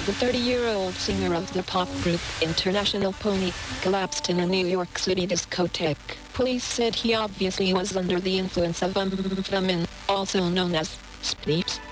The 30-year-old singer of the pop group International Pony collapsed in a New York City discotheque. Police said he obviously was under the influence of amphetamine, also known as spleeps.